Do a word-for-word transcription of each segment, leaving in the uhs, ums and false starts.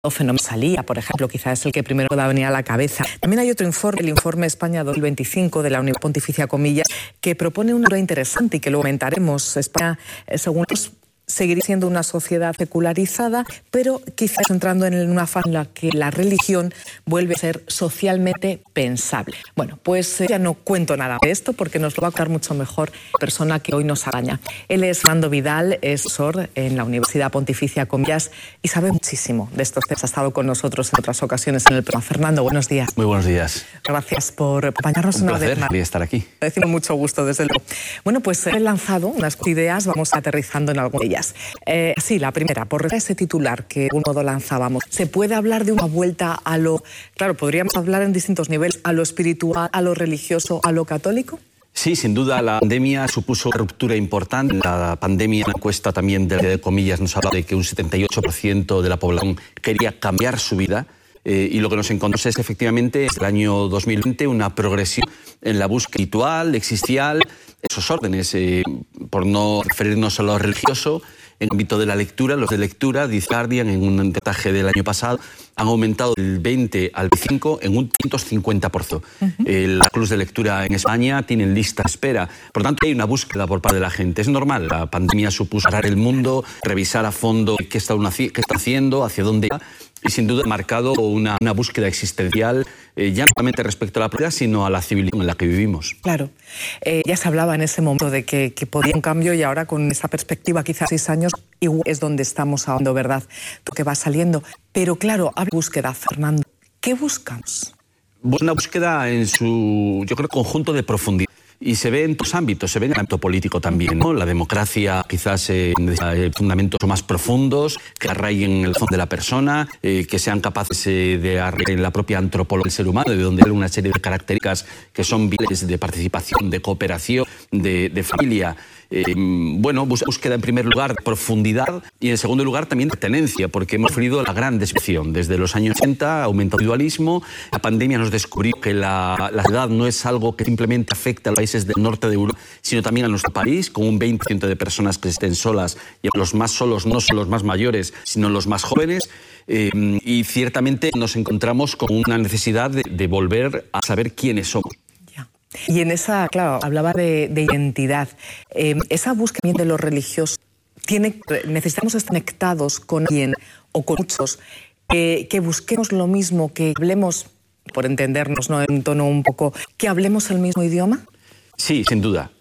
fenómeno salía, por ejemplo, quizás es el que primero pueda venir a la cabeza. También hay otro informe, el informe España dos mil veinticinco de la Universidad Pontificia Comillas, que propone una idea interesante y que lo comentaremos. España, según los seguir siendo una sociedad secularizada, pero quizás entrando en una fase en la que la religión vuelve a ser socialmente pensable. Bueno, pues eh, ya no cuento nada de esto porque nos lo va a contar mucho mejor la persona que hoy nos araña. Él es Fernando Vidal, es profesor en la Universidad Pontificia Comillas y sabe muchísimo de estos temas. Ha estado con nosotros en otras ocasiones en el programa. Fernando, buenos días. Muy buenos días. Gracias por acompañarnos. Un una placer, vez más. quería estar aquí. Le decimos mucho gusto, desde luego. Bueno, pues he lanzado unas ideas, vamos aterrizando en algunas de ellas. Eh, sí, la primera, por ese titular que de algún modo lanzábamos. ¿Se puede hablar de una vuelta a lo... Claro, podríamos hablar en distintos niveles, a lo espiritual, a lo religioso, a lo católico? Sí, sin duda la pandemia supuso una ruptura importante. La pandemia, una encuesta también de, de comillas, nos habla de que un setenta y ocho por ciento de la población quería cambiar su vida. Eh, y lo que nos encontramos es efectivamente, desde el año dos mil veinte, una progresión en la búsqueda espiritual, existencial, esos órdenes, eh, por no referirnos a lo religioso. En el ámbito de la lectura, los de lectura, dice Guardian, en un reportaje del año pasado, han aumentado del veinte al veinticinco en un ciento cincuenta por ciento. Uh-huh. eh, la clubs de lectura en España tienen lista de espera. Por lo tanto, hay una búsqueda por parte de la gente. Es normal, la pandemia supuso parar el mundo, revisar a fondo qué está, una, qué está haciendo, hacia dónde va. Y sin duda ha marcado una, una búsqueda existencial, eh, ya no solamente respecto a la política, sino a la civilización en la que vivimos. Claro. Eh, ya se hablaba en ese momento de que, que podía un cambio y ahora con esa perspectiva, quizás seis años, igual es donde estamos hablando, ¿verdad? Tú que vas saliendo. Pero claro, habla de búsqueda, Fernando. ¿Qué buscamos? Una búsqueda en su, yo creo, conjunto de profundidad. Y se ve en todos ámbitos, se ve en el ámbito político también, ¿no? La democracia quizás eh, necesita fundamentos más profundos, que arraiguen en el fondo de la persona, eh, que sean capaces eh, de arraigar en la propia antropología del ser humano, de donde hay una serie de características que son vitales de participación, de cooperación, de, de familia. Eh, bueno, búsqueda en primer lugar de profundidad y en segundo lugar también de tenencia, porque hemos sufrido la gran destrucción. Desde los años ochenta aumenta el individualismo, la pandemia nos descubrió que la, la edad no es algo que simplemente afecta a los países del norte de Europa, sino también a nuestro país, con un veinte por ciento de personas que estén solas, y los más solos no son los más mayores, sino los más jóvenes. Eh, y ciertamente nos encontramos con una necesidad de, de volver a saber quiénes somos. Y en esa, claro, hablaba de, de identidad. Eh, esa búsqueda de lo religioso, tiene, necesitamos estar conectados con alguien o con muchos, eh, que busquemos lo mismo, que hablemos, por entendernos, ¿no?, en un tono un poco, que hablemos el mismo idioma. Sí, sin duda.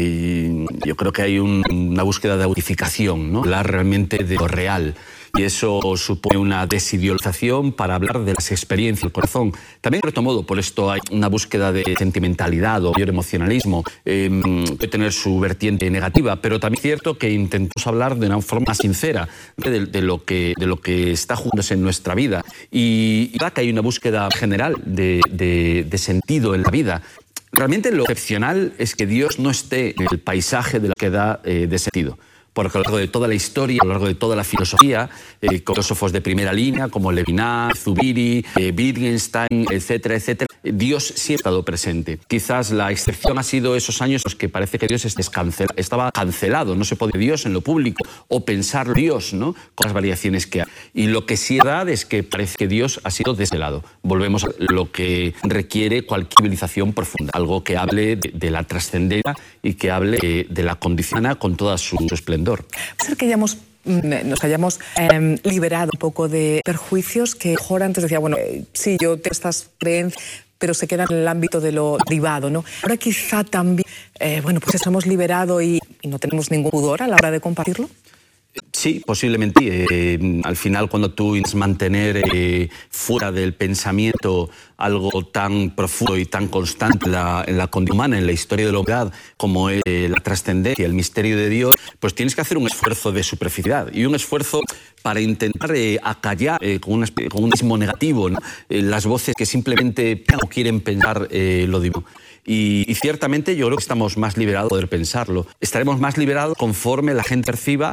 Eh, yo creo que hay un, una búsqueda de autificación, ¿no? Hablar realmente de lo real. Y eso supone una desideologización para hablar de las experiencias del corazón. También, de otro modo, por esto hay una búsqueda de sentimentalidad o mayor emocionalismo. Eh, puede tener su vertiente negativa, pero también es cierto que intentamos hablar de una forma sincera de, de, lo, que, de lo que está juntos en nuestra vida. Y, y que hay una búsqueda general de, de, de sentido en la vida. Realmente lo excepcional es que Dios no esté en el paisaje de la que da eh, de sentido. Porque a lo largo de toda la historia, a lo largo de toda la filosofía, eh, filósofos de primera línea como Levinas, Zubiri, eh, Wittgenstein, etcétera, etcétera, Dios siempre ha estado presente. Quizás la excepción ha sido esos años en los que parece que Dios estaba cancelado, no se puede Dios en lo público o pensar Dios, ¿no?, con las variaciones que hay. Y lo que sí es verdad es que parece que Dios ha sido desvelado. Volvemos a lo que requiere cualquier civilización profunda, algo que hable de, de la trascendencia y que hable de, de la condición humana con toda su, su esplendor. Puede ser que hayamos, nos hayamos eh, liberado un poco de perjuicios que mejor antes decía, bueno, eh, sí, yo tengo estas creencias, pero se quedan en el ámbito de lo privado, ¿no? Ahora quizá también, eh, bueno, pues eso hemos liberado y, y no tenemos ningún pudor a la hora de compartirlo. Sí, posiblemente. Eh, al final, cuando tú intentas mantener eh, fuera del pensamiento algo tan profundo y tan constante en la, en la condición humana, en la historia de la humanidad, como es eh, la trascendencia, el misterio de Dios, pues tienes que hacer un esfuerzo de superficialidad y un esfuerzo para intentar eh, acallar eh, con, una, con un mismo negativo, ¿no?, eh, las voces que simplemente no quieren pensar eh, lo divino. Y, y ciertamente yo creo que estamos más liberados de poder pensarlo. Estaremos más liberados conforme la gente perciba